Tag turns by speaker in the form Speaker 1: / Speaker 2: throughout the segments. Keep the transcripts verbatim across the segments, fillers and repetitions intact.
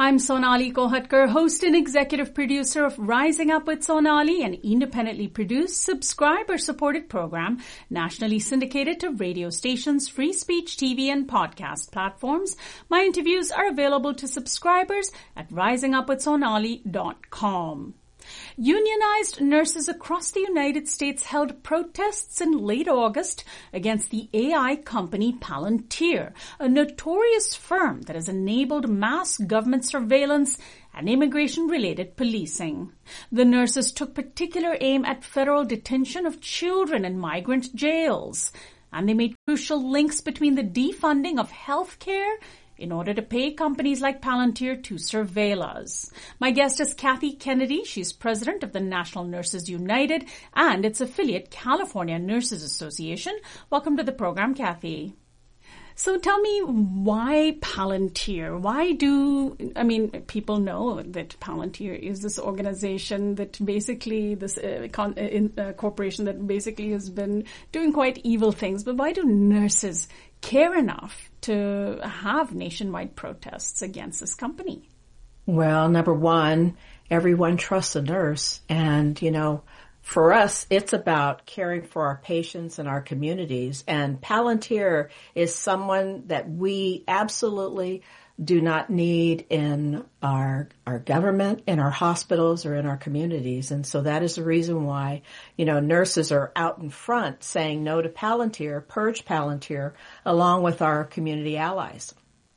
Speaker 1: I'm Sonali Kohatkar, host and executive producer of Rising Up with Sonali, an independently produced, subscriber-supported program nationally syndicated to radio stations, free speech T V, and podcast platforms. My interviews are available to subscribers at rising up with sonali dot com. Unionized nurses across the United States held protests in late August against the A I company Palantir, a notorious firm that has enabled mass government surveillance and immigration-related policing. The nurses took particular aim at federal detention of children in migrant jails, and they made crucial links between the defunding of health care in order to pay companies like Palantir to surveil us. My guest is Kathy Kennedy. She's president of the National Nurses United and its affiliate California Nurses Association. Welcome to the program, Kathy. So tell me, why Palantir? Why do, I mean, people know that Palantir is this organization that basically, this uh, con, uh, in, uh, corporation that basically has been doing quite evil things, but why do nurses care enough to have nationwide protests against this company?
Speaker 2: Well, number one, everyone trusts a nurse. And, you know, for us, it's about caring for our patients and our communities. And Palantir is someone that we absolutely do not need in our our government, in our hospitals, or in our communities. And so that is the reason why, you know, nurses are out in front saying no to Palantir, purge Palantir, along with our community allies.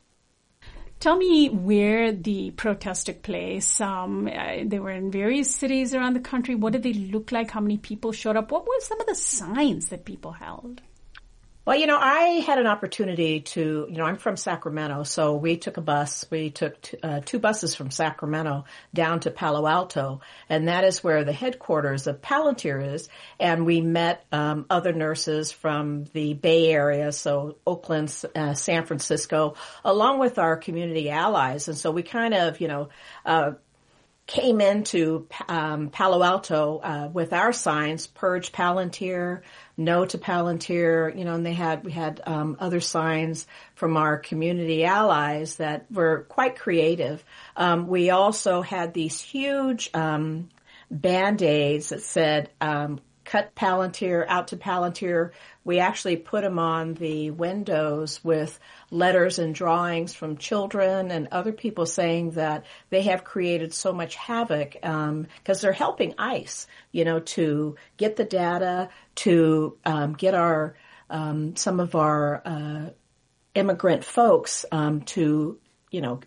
Speaker 1: Tell me where the protest took place. Um, uh, they were in various cities around the country. What did they look like? How many people showed up? What were some of the signs that people held?
Speaker 2: Well, you know, I had an opportunity to, you know, I'm from Sacramento, so we took a bus. We took t- uh, two buses from Sacramento down to Palo Alto, and that is where the headquarters of Palantir is. And we met um, other nurses from the Bay Area, so Oakland, uh, San Francisco, along with our community allies. And so we kind of, you know, uh, came into um, Palo Alto uh, with our signs, purge Palantir, no to Palantir, you know, and they had, we had um, other signs from our community allies that were quite creative. Um, we also had these huge um, Band-Aids that said, um, cut Palantir, out to Palantir. We actually put them on the windows with letters and drawings from children and other people saying that they have created so much havoc because um, they're helping ICE, you know, to get the data, to um, get our um, some of our uh, immigrant folks um, to, you know,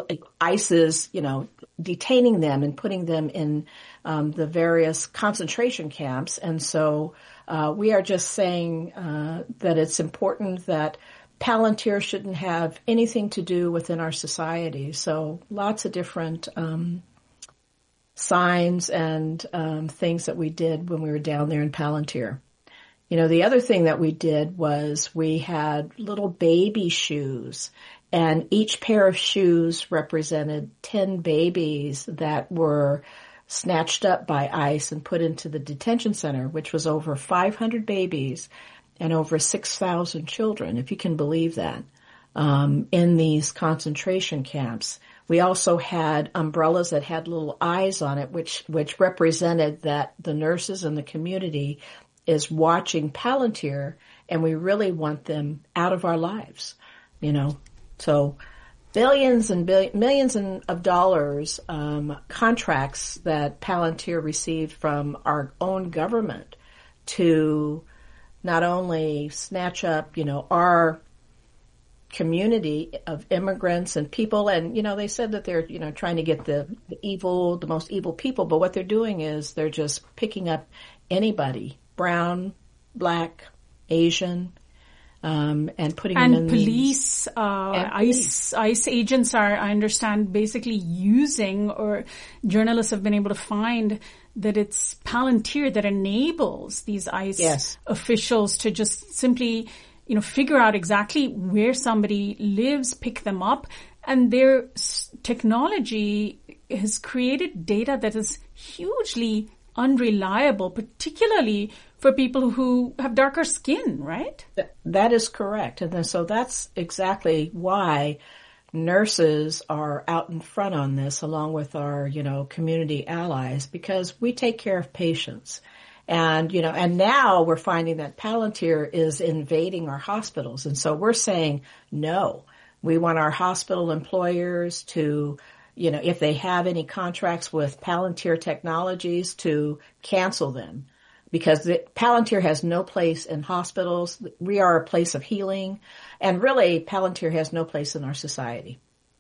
Speaker 2: ICE's, you know, detaining them and putting them in um, the various concentration camps. And so uh, we are just saying uh, that it's important that Palantir shouldn't have anything to do within our society. So lots of different um, signs and um, things that we did when we were down there in Palantir. You know, the other thing that we did was we had little baby shoes, and each pair of shoes represented ten babies that were snatched up by ICE and put into the detention center, which was over five hundred babies and over six thousand children, if you can believe that, um, in these concentration camps. We also had umbrellas that had little eyes on it, which, which represented that the nurses in the community is watching Palantir, and we really want them out of our lives, you know. So billions and billions, millions of dollars um, contracts that Palantir received from our own government to not only snatch up, you know, our community of immigrants and people, and, you know, they said that they're, you know, trying to get the, the evil, the most evil people, but what they're doing is they're just picking up anybody, brown, black, Asian, um, and putting
Speaker 1: and
Speaker 2: them in
Speaker 1: police,
Speaker 2: the,
Speaker 1: uh,
Speaker 2: and
Speaker 1: ICE, ICE agents are, I understand, basically using, or journalists have been able to find that it's Palantir that enables these ICE
Speaker 2: yes.
Speaker 1: officials to just simply, you know, figure out exactly where somebody lives, pick them up, and their technology has created data that is hugely unreliable, particularly for people who have darker skin, right?
Speaker 2: That is correct. And then, so that's exactly why nurses are out in front on this along with our, you know, community allies because we take care of patients. And, you know, and now we're finding that Palantir is invading our hospitals. And so we're saying, no, we want our hospital employers to, you know, if they have any contracts with Palantir Technologies, to cancel them. Because the, Palantir has no place in hospitals. We are a place of healing. And really, Palantir has no place in our society.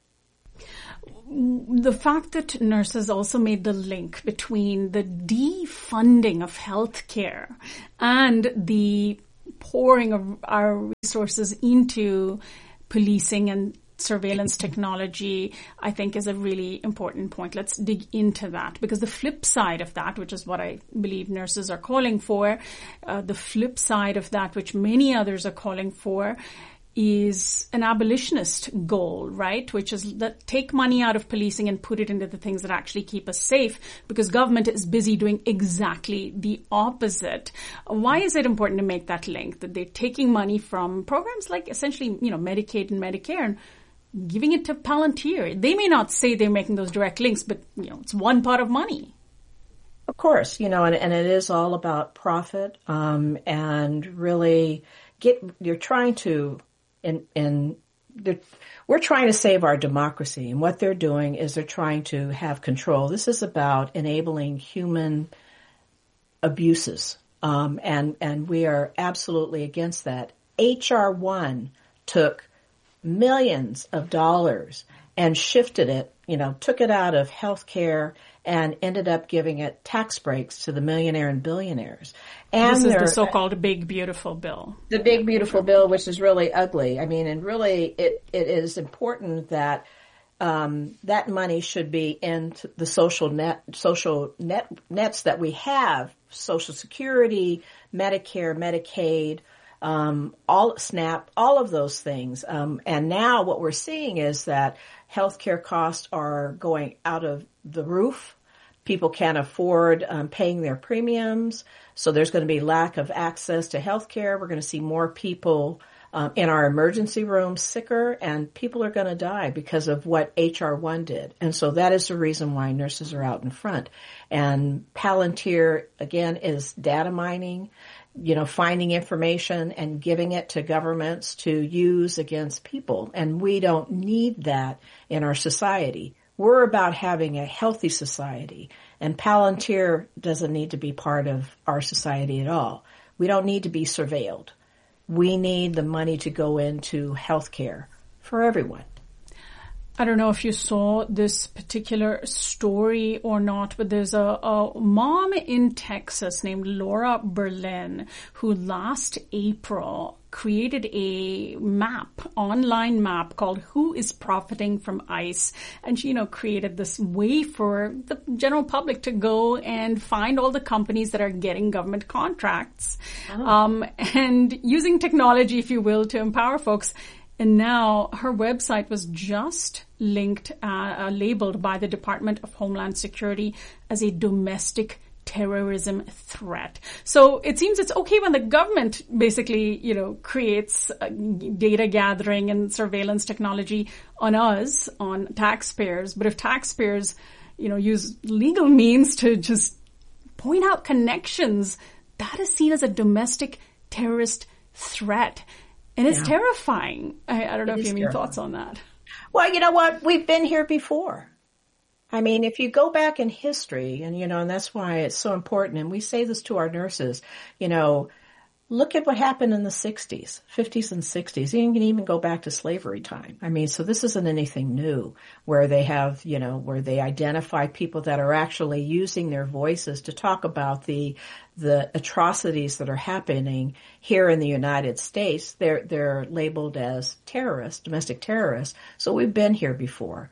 Speaker 1: The fact that nurses also made the link between the defunding of healthcare and the pouring of our resources into policing and surveillance technology, I think, is a really important point. Let's dig into that, because the flip side of that, which is what I believe nurses are calling for, uh, the flip side of that, which many others are calling for, is an abolitionist goal, right? Which is that take money out of policing and put it into the things that actually keep us safe, because government is busy doing exactly the opposite. Why is it important to make that link, that they're taking money from programs like essentially, you know, Medicaid and Medicare and giving it to Palantir? They may not say they're making those direct links, but, you know, it's one pot of money.
Speaker 2: Of course, you know, and, and it is all about profit, um, and really get, you're trying to, and, and we're trying to save our democracy, and what they're doing is they're trying to have control. This is about enabling human abuses, um, and, and we are absolutely against that. H R one took millions of dollars and shifted it, you know, took it out of healthcare and ended up giving it tax breaks to the millionaire and billionaires. And
Speaker 1: this is the so-called Big Beautiful Bill.
Speaker 2: The Big Beautiful Bill, which is really ugly. I mean, and really it, it is important that um, that money should be in the social net, social net nets that we have, Social Security, Medicare, Medicaid, Um, all SNAP, all of those things. Um, and now what we're seeing is that healthcare costs are going out of the roof. People can't afford um, paying their premiums. So there's going to be lack of access to healthcare. We're going to see more people um, in our emergency rooms sicker, and people are going to die because of what H R one did. And so that is the reason why nurses are out in front. And Palantir, again, is data mining, you know, finding information and giving it to governments to use against people. And we don't need that in our society. We're about having a healthy society, and Palantir doesn't need to be part of our society at all. We don't need to be surveilled. We need the money to go into healthcare for everyone.
Speaker 1: I don't know if you saw this particular story or not, but there's a, a mom in Texas named Laura Berlin who last April created a map, online map called Who is Profiting from ICE? And she, you know, created this way for the general public to go and find all the companies that are getting government contracts. Oh. Um, and using technology, if you will, to empower folks. And now her website was just linked, uh, uh, labeled by the Department of Homeland Security as a domestic terrorism threat. So it seems it's okay when the government basically, you know, creates uh, data gathering and surveillance technology on us, on taxpayers. But if taxpayers, you know, use legal means to just point out connections, that is seen as a domestic terrorist threat. And it's yeah. terrifying. I, I don't know it if you have any terrifying. thoughts on that.
Speaker 2: Well, you know what? We've been here before. I mean, if you go back in history, and, you know, and that's why it's so important, and we say this to our nurses, you know, look at what happened in the sixties, fifties and sixties. You can even go back to slavery time. I mean, so this isn't anything new where they have, you know, where they identify people that are actually using their voices to talk about the the atrocities that are happening here in the United States. They're they're labeled as terrorists, domestic terrorists. So we've been here before.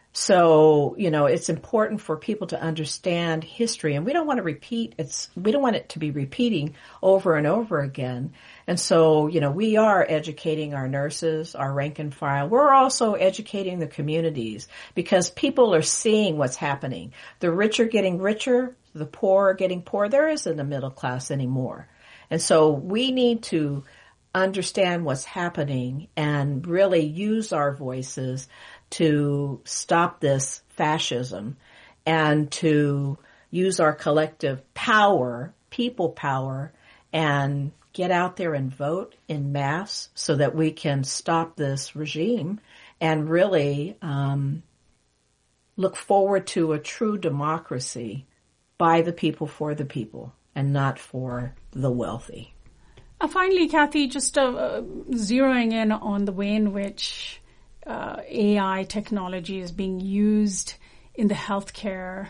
Speaker 2: So, you know, it's important for people to understand history, and we don't want to repeat it's, we don't want it to be repeating over and over again. And so, you know, we are educating our nurses, our rank and file. We're also educating the communities because people are seeing what's happening. The rich are getting richer, the poor are getting poor. There isn't a middle class anymore. And so we need to understand what's happening and really use our voices to stop this fascism and to use our collective power, people power, and get out there and vote in mass so that we can stop this regime and really um, look forward to a true democracy by the people for the people and not for the wealthy.
Speaker 1: Uh, finally, Kathy, just uh, uh, zeroing in on the way in which uh, A I technology is being used in the healthcare,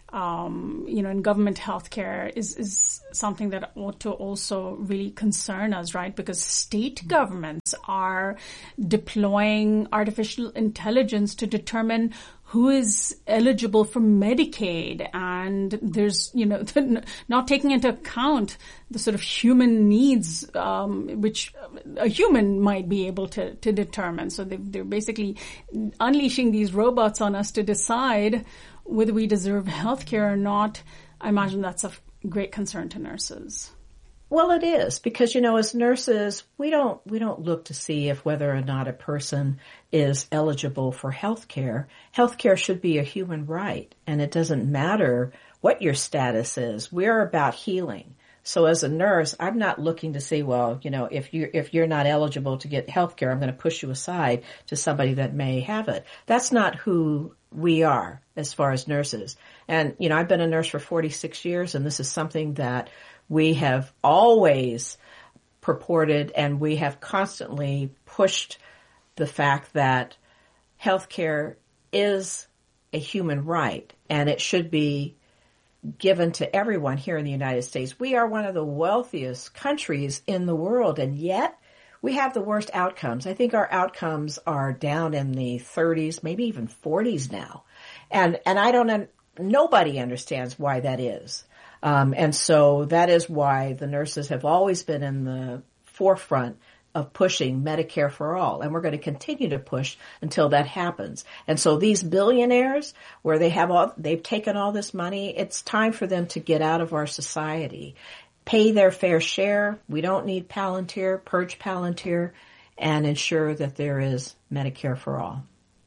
Speaker 1: um, you know, in government healthcare is, is something that ought to also really concern us, right? Because state governments are deploying artificial intelligence to determine who is eligible for Medicaid, and there's, you know, not taking into account the sort of human needs, um, which a human might be able to, to determine. So they, they're basically unleashing these robots on us to decide whether we deserve health care or not. I imagine that's of great concern to nurses.
Speaker 2: Well, it is, because, you know, as nurses, we don't, we don't look to see if whether or not a person is eligible for health care. Health care should be a human right, and it doesn't matter what your status is. We're about healing. So as a nurse, I'm not looking to say, well, you know, if you if you're not eligible to get health care, I'm going to push you aside to somebody that may have it. That's not who we are as far as nurses. And, you know, I've been a nurse for forty-six years, and this is something that we have always purported, and we have constantly pushed the fact that healthcare is a human right, and it should be given to everyone here in the United States. We are one of the wealthiest countries in the world, and yet we have the worst outcomes. I think our outcomes are down in the thirties, maybe even forties now. And, and I don't, nobody understands why that is. Um, and so that is why the nurses have always been in the forefront of pushing Medicare for all. And we're going to continue to push until that happens. And so these billionaires, where they have all, they've taken all this money, it's time for them to get out of our society, pay their fair share. We don't need Palantir, purge Palantir, and ensure that there is Medicare for all.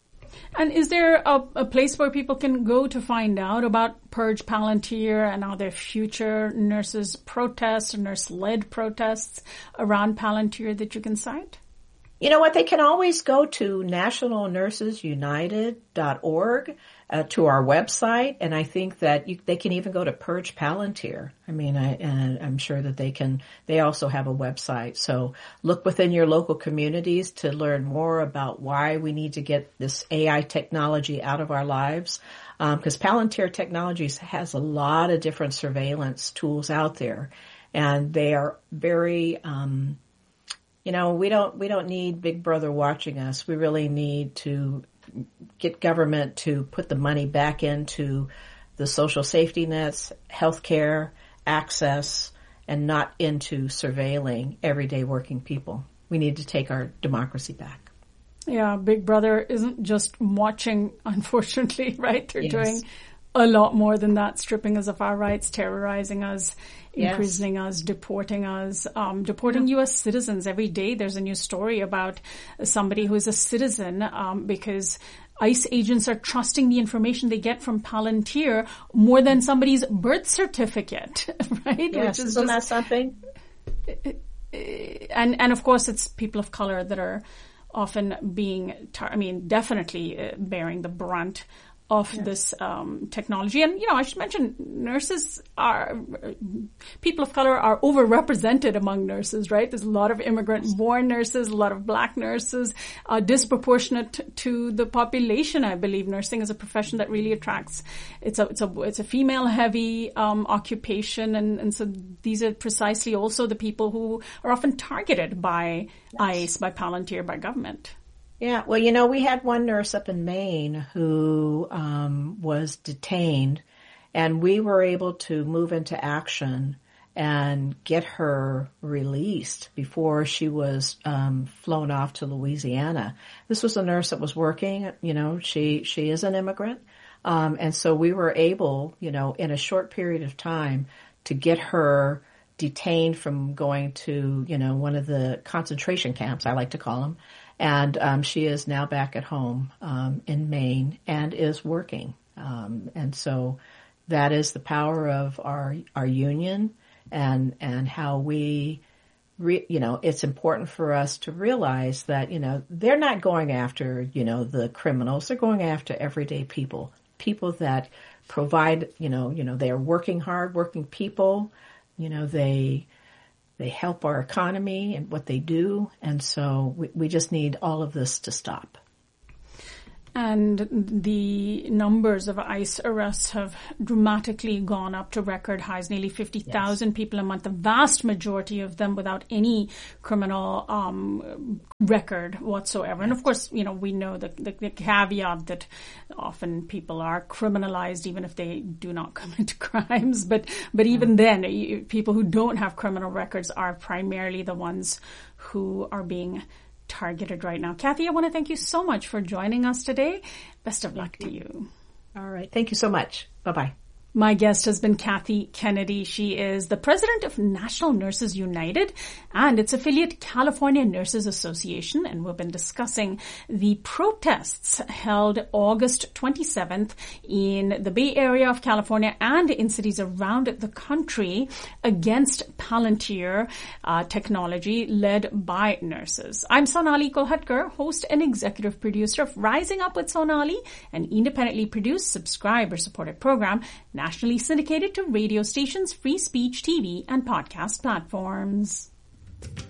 Speaker 1: And is there a, a place where people can go to find out about Purge Palantir and are there future nurses protests or nurse-led protests around Palantir that you can cite?
Speaker 2: You know what? They can always go to national nurses united dot org, uh, to our website, and I think that you, they can even go to Purge Palantir. I mean, I, and I'm sure that they can. They also have a website. So look within your local communities to learn more about why we need to get this A I technology out of our lives, because um, Palantir Technologies has a lot of different surveillance tools out there, and they are very. Um, You know, we don't we don't need Big Brother watching us. We really need to get government to put the money back into the social safety nets, healthcare, access, and not into surveilling everyday working people. We need to take our democracy back.
Speaker 1: Yeah, Big Brother isn't just watching, unfortunately, right? They're
Speaker 2: Yes.
Speaker 1: doing a lot more than that, stripping us of our rights, terrorizing us,
Speaker 2: Yes.
Speaker 1: imprisoning us, deporting us, um, deporting
Speaker 2: Yeah.
Speaker 1: U S citizens. Every day there's a new story about somebody who is a citizen um, because ICE agents are trusting the information they get from Palantir more than somebody's birth certificate, right?
Speaker 2: Yes,
Speaker 1: Which is
Speaker 2: isn't
Speaker 1: just,
Speaker 2: that something?
Speaker 1: and and of course it's people of color that are often being, tar- I mean, definitely uh, bearing the brunt of
Speaker 2: Yes.
Speaker 1: this um, technology. And, you know, I should mention nurses are, people of color are overrepresented among nurses, right? There's a lot of immigrant-born nurses, a lot of black nurses, uh, disproportionate to the population, I believe. Nursing is a profession that really attracts, it's a, it's a, it's a female-heavy um, occupation, and, and so these are precisely also the people who are often targeted by
Speaker 2: Yes.
Speaker 1: ICE, by Palantir, by government.
Speaker 2: Yeah, well, you know, we had one nurse up in Maine who um, was detained, and we were able to move into action and get her released before she was um, flown off to Louisiana. This was a nurse that was working, you know, she, she is an immigrant, um, and so we were able, you know, in a short period of time to get her detained from going to, you know, one of the concentration camps, I like to call them, And um, she is now back at home um, in Maine and is working. Um, and so that is the power of our our union and and how we, re, you know, it's important for us to realize that, you know, they're not going after, you know, the criminals. They're going after everyday people, people that provide, you know, you know, they're working hard, working people, you know, they they help our economy and what they do. And so we, we just need all of this to stop.
Speaker 1: And the numbers of ICE arrests have dramatically gone up to record highs, nearly fifty thousand yes. people a month, the vast majority of them without any criminal um, record whatsoever. Yes. And of course, you know, we know the, the, the caveat that often people are criminalized even if they do not commit crimes. But, but even then, you, people who don't have criminal records are primarily the ones who are being targeted right now. Kathy, I want to thank you so much for joining us today. Best of luck to you.
Speaker 2: All right. Thank you so much. Bye-bye.
Speaker 1: My guest has been Kathy Kennedy. She is the president of National Nurses United and its affiliate California Nurses Association. And we've been discussing the protests held August twenty-seventh in the Bay Area of California and in cities around the country against Palantir uh, technology led by nurses. I'm Sonali Kolhatkar, host and executive producer of Rising Up with Sonali, an independently produced, subscriber-supported program nationally syndicated to radio stations, free speech T V, and podcast platforms.